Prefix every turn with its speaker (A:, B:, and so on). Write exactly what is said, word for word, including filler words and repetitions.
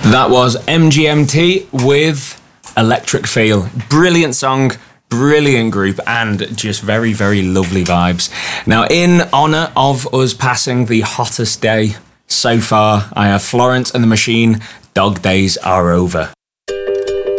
A: That was M G M T with Electric Feel. Brilliant song, brilliant group, and just very, very lovely vibes. Now, in honour of us passing the hottest day so far, I have Florence and the Machine, Dog Days Are Over.